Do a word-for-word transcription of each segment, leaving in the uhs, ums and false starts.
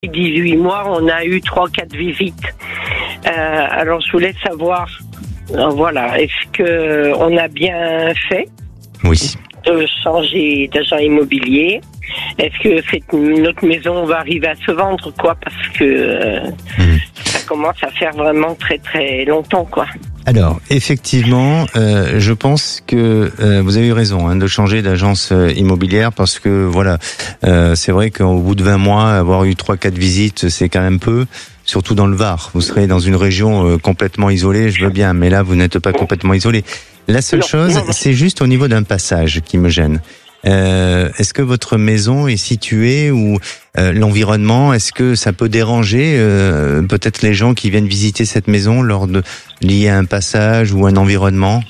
dix-huit mois, on a eu trois quatre visites. Euh, alors je voulais savoir, euh, voilà, est-ce que on a bien fait Oui. de changer d'agent immobilier? Est-ce que cette, notre maison va arriver à se vendre, quoi? Parce que euh, mmh. ça commence à faire vraiment très très longtemps, quoi. Alors, effectivement, euh, je pense que euh, vous avez eu raison hein, de changer d'agence euh, immobilière parce que voilà, euh, c'est vrai qu'au bout de vingt mois, avoir eu trois quatre visites, c'est quand même peu. Surtout dans le Var, vous serez dans une région euh, complètement isolée, je veux bien, mais là vous n'êtes pas complètement isolé. La seule non, chose, non, non. c'est juste au niveau d'un passage qui me gêne. Euh, est-ce que votre maison est située ou euh, l'environnement, est-ce que ça peut déranger euh, peut-être les gens qui viennent visiter cette maison lors de lié à un passage ou un environnement?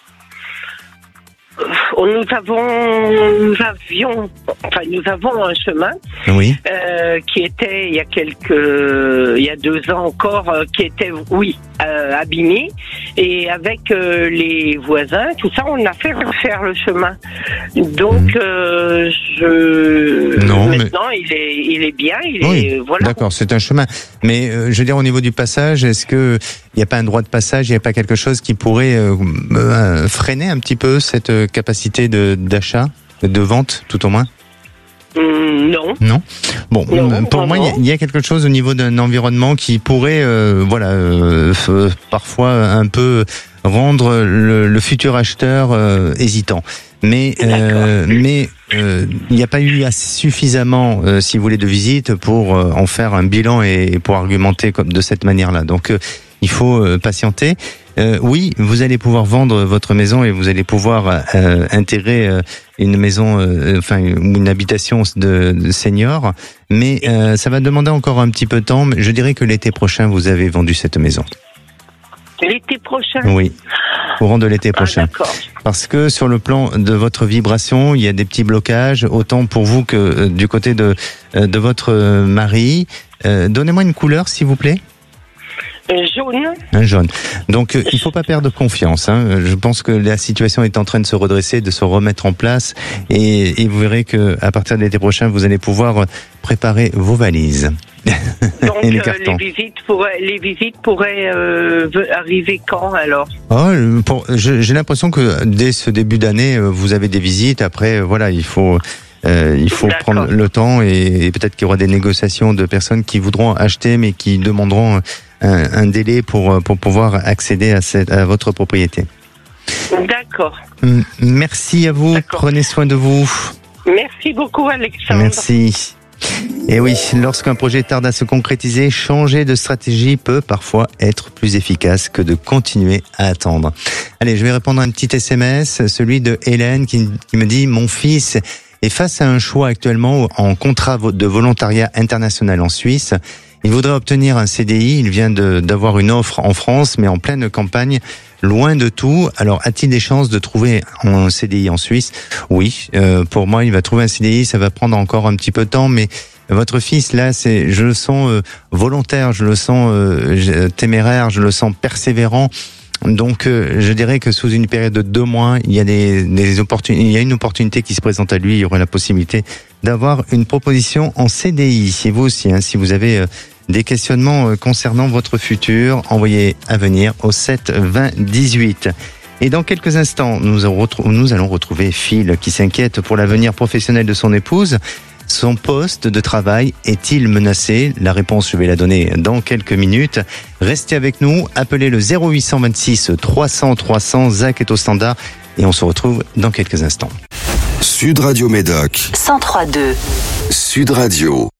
Nous avons, nous avions, enfin nous avons un chemin Oui. euh, qui était il y a quelques, il y a deux ans encore, euh, qui était, oui, euh, abîmé, et avec euh, les voisins, tout ça, on a fait refaire le chemin. Donc, mmh. euh, je, non, maintenant, mais... il est, il est bien, il oui, est, voilà. D'accord, c'est un chemin. Mais euh, je veux dire au niveau du passage, est-ce que il n'y a pas un droit de passage, il n'y a pas quelque chose qui pourrait euh, euh, freiner un petit peu cette euh, capacité de d'achat, de vente, tout au moins? Mmh, non. Non. Bon, non, pour non, moi, il y, y a quelque chose au niveau d'un environnement qui pourrait, euh, voilà, euh, f- parfois un peu rendre le, le futur acheteur euh, hésitant. Mais euh, mais euh, il n'y a pas eu assez suffisamment, euh, si vous voulez, de visites pour euh, en faire un bilan et, et pour argumenter comme de cette manière-là. Donc euh, il faut euh, patienter. Euh, oui, vous allez pouvoir vendre votre maison et vous allez pouvoir euh, intégrer euh, une maison, euh, enfin une habitation de, de senior, mais euh, ça va demander encore un petit peu de temps. Mais je dirais que l'été prochain, vous avez vendu cette maison. L'été prochain? Oui, courant de l'été prochain. Ah, d'accord. Parce que sur le plan de votre vibration, il y a des petits blocages, autant pour vous que euh, du côté de euh, de votre mari. Euh, donnez-moi une couleur, s'il vous plaît. Euh, jaune. Un jaune. Donc euh, il faut pas perdre confiance. Hein. Je pense que la situation est en train de se redresser, de se remettre en place, et, et vous verrez que à partir de l'été prochain, vous allez pouvoir préparer vos valises. Donc et les euh, cartons. les visites pourraient, les visites pourraient euh, arriver quand alors? Oh, pour, je, j'ai l'impression que dès ce début d'année, vous avez des visites. Après, voilà, il faut. Euh, il faut D'accord. prendre le temps et, et peut-être qu'il y aura des négociations de personnes qui voudront acheter mais qui demanderont un, un délai pour pour pouvoir accéder à, cette, à votre propriété. D'accord. M- merci à vous. D'accord. Prenez soin de vous. Merci beaucoup, Alexandre. Merci. Et oui, lorsqu'un projet tarde à se concrétiser, changer de stratégie peut parfois être plus efficace que de continuer à attendre. Allez, je vais répondre à un petit S M S, celui de Hélène qui, qui me dit « Mon fils est face à un choix actuellement en contrat de volontariat international en Suisse. Il voudrait obtenir un C D I, il vient de, d'avoir une offre en France, mais en pleine campagne, loin de tout. Alors, a-t-il des chances de trouver un C D I en Suisse? Oui, euh, pour moi, il va trouver un C D I, ça va prendre encore un petit peu de temps, mais votre fils, là, c'est, je le sens euh, volontaire, je le sens euh, téméraire, je le sens persévérant. Donc, euh, je dirais que sous une période de deux mois, il y a des, des opportunités, il y a une opportunité qui se présente à lui. Il y aura la possibilité d'avoir une proposition en C D I. Et vous aussi, hein, si vous avez euh, des questionnements euh, concernant votre futur, envoyez à venir au sept vingt dix-huit. Et dans quelques instants, nous, retrou- nous allons retrouver Phil qui s'inquiète pour l'avenir professionnel de son épouse. Son poste de travail est-il menacé? La réponse, je vais la donner dans quelques minutes. Restez avec nous, appelez le zéro huit cent vingt-six trois cents trois cents, Zach est au standard et on se retrouve dans quelques instants. Sud Radio Médoc cent trois virgule deux. Sud Radio.